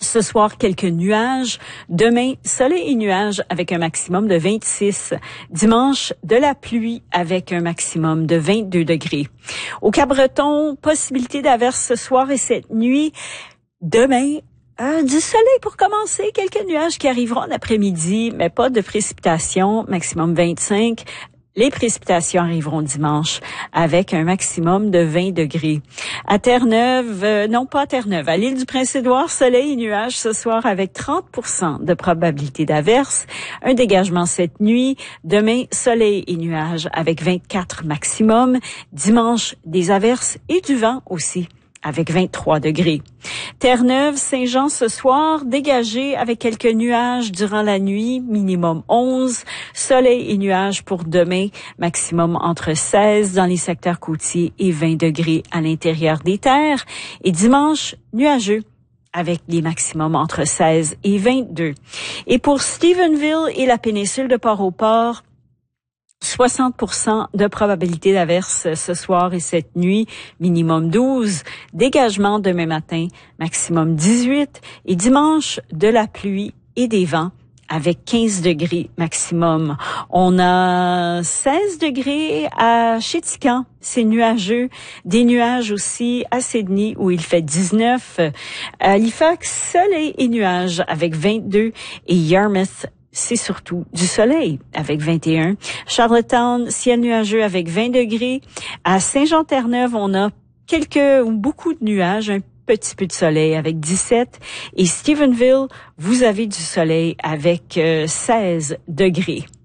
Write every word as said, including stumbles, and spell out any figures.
Ce soir, quelques nuages. Demain, soleil et nuages avec un maximum de vingt-six. Dimanche, de la pluie avec un maximum de vingt-deux degrés. Au Cap-Breton, possibilité d'averse ce soir et cette nuit. Demain, euh, du soleil pour commencer. Quelques nuages qui arriveront en après-midi, mais pas de précipitations. Maximum vingt-cinq. Les précipitations arriveront dimanche avec un maximum de vingt degrés. À Terre-Neuve, euh, non pas à Terre-Neuve, à l'île du Prince-Édouard, soleil et nuages ce soir avec trente pour cent de probabilité d'averse. Un dégagement cette nuit. Demain, soleil et nuages avec vingt-quatre maximum. Dimanche, des averses et du vent aussi, avec vingt-trois degrés. Terre-Neuve, Saint-Jean ce soir, dégagé avec quelques nuages durant la nuit, minimum onze. Soleil et nuages pour demain, maximum entre seize dans les secteurs côtiers et vingt degrés à l'intérieur des terres. Et dimanche, nuageux, avec des maximums entre seize et vingt-deux. Et pour Stephenville et la péninsule de Port-au-Port, soixante pour cent de probabilité d'averse ce soir et cette nuit, minimum douze. Dégagement demain matin, maximum dix-huit. Et dimanche, de la pluie et des vents avec quinze degrés maximum. On a seize degrés à Chéticamp, c'est nuageux. Des nuages aussi à Sydney où il fait dix-neuf. À Halifax, soleil et nuages avec vingt-deux. Et Yarmouth, c'est surtout du soleil avec vingt et un. Charlottetown, ciel nuageux avec vingt degrés. À Saint-Jean-Terre-Neuve, on a quelques ou beaucoup de nuages, un petit peu de soleil avec dix-sept. Et Stephenville, vous avez du soleil avec euh, seize degrés.